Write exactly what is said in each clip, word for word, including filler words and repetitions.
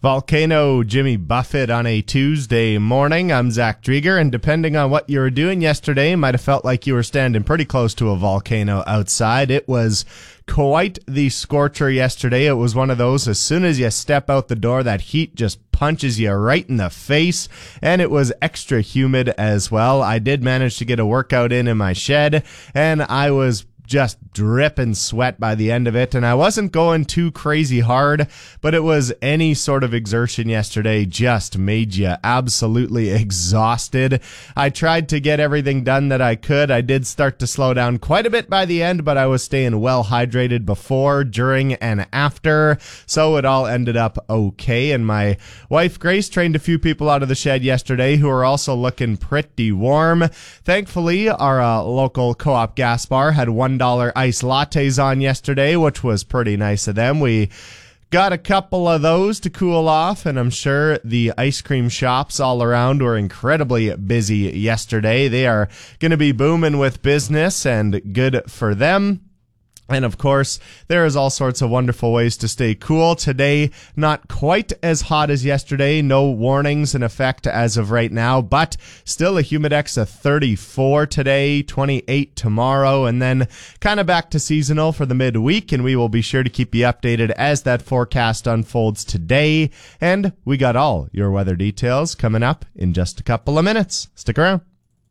Volcano Jimmy Buffett on a Tuesday morning. I'm Zach Drieger, and depending on what you were doing yesterday, might have felt like you were standing pretty close to a volcano outside. It was quite the scorcher yesterday. It was one of those, as soon as you step out the door, that heat just punches you right in the face, and it was extra humid as well. I did manage to get a workout in in my shed, and I was just dripping sweat by the end of it, and I wasn't going too crazy hard, but it was any sort of exertion yesterday just made you absolutely exhausted. I tried to get everything done that I could. I did start to slow down quite a bit by the end, but I was staying well hydrated before, during, and after, so it all ended up okay. And my wife Grace trained a few people out of the shed yesterday who are also looking pretty warm. Thankfully, our uh, local Co-op gas bar had one dollar iced lattes on yesterday, which was pretty nice of them. We got a couple of those to cool off, and I'm sure the ice cream shops all around were incredibly busy yesterday. They are going to be booming with business, and good for them. And of course, there is all sorts of wonderful ways to stay cool. Today, not quite as hot as yesterday. No warnings in effect as of right now, but still a humidex of thirty-four today, twenty-eight tomorrow, and then kind of back to seasonal for the midweek. And we will be sure to keep you updated as that forecast unfolds today. And we got all your weather details coming up in just a couple of minutes. Stick around.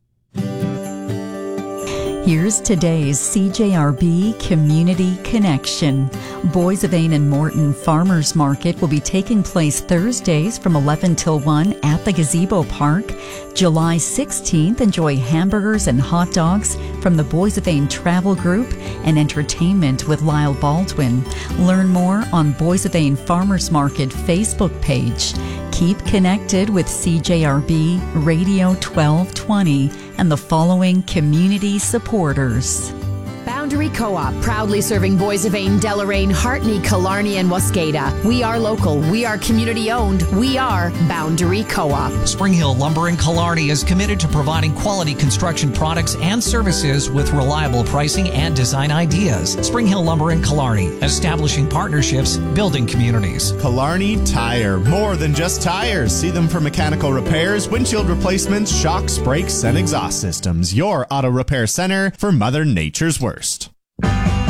Here's today's C J R B Community Connection. Boissevain and Morton Farmers Market will be taking place Thursdays from eleven till one at the Gazebo Park. July sixteenth, enjoy hamburgers and hot dogs from the Boissevain Travel Group and entertainment with Lyle Baldwin. Learn more on Boissevain Farmers Market Facebook page. Keep connected with C J R B Radio twelve twenty and the following community supporters. Boundary Co-op, proudly serving Boissevain, Deloraine, Hartney, Killarney, and Wascada. We are local. We are community-owned. We are Boundary Co-op. Spring Hill Lumber in Killarney is committed to providing quality construction products and services with reliable pricing and design ideas. Spring Hill Lumber in Killarney, establishing partnerships, building communities. Killarney Tire, more than just tires. See them for mechanical repairs, windshield replacements, shocks, brakes, and exhaust systems. Your auto repair center for Mother Nature's worst.